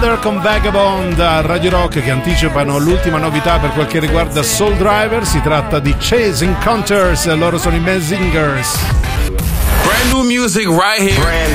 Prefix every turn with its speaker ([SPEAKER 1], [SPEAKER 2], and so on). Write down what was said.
[SPEAKER 1] Mother con Vagabond a Radio Rock, che anticipano l'ultima novità per quel che riguarda Soul Driver. Si tratta di Chasing Counters, loro sono i Menzingers.
[SPEAKER 2] Brand new music right here.